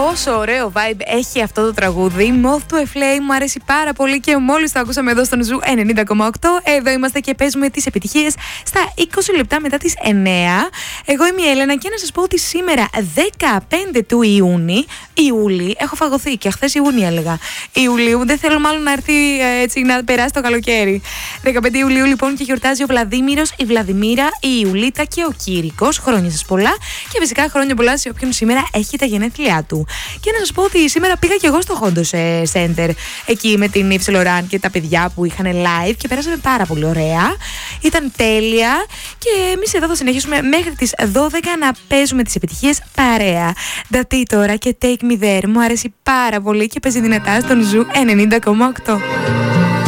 Πόσο ωραίο vibe έχει αυτό το τραγούδι. Moth to a Flame μου αρέσει πάρα πολύ και μόλις το ακούσαμε εδώ στον Ζου 90,8. Εδώ είμαστε και παίζουμε τις επιτυχίες στα 20 λεπτά μετά τις 9. Εγώ είμαι η Έλενα και να σας πω ότι σήμερα 15 του Ιούλη, έχω φαγωθεί και χθες Ιούνιο έλεγα. Ιουλίου, δεν θέλω μάλλον να έρθει έτσι να περάσει το καλοκαίρι. 15 Ιουλίου λοιπόν και γιορτάζει ο Βλαδίμηρος, η Βλαδιμίρα, η Ιουλίτα και ο Κήρικος. Χρόνια σας πολλά και φυσικά χρόνια πολλά σε όποιον σήμερα έχει τα γενέθλιά του. Και να σας πω ότι σήμερα πήγα και εγώ στο Honda Center εκεί με την Yves Saint Laurent και τα παιδιά που είχαν live και περάσαμε πάρα πολύ ωραία. Ήταν τέλεια και εμείς εδώ θα συνεχίσουμε μέχρι τις 12 να παίζουμε τις επιτυχίες παρέα. Ντατί τώρα και Take Me There μου αρέσει πάρα πολύ και παίζει δυνατά στον Ζου 90,8.